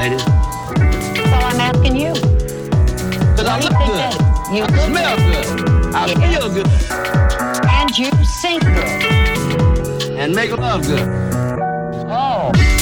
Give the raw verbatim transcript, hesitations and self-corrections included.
lady? Well, I'm asking you. Because I look good. You I look smell good. good. I Yes. feel good. And you sing good. And make love good. Oh.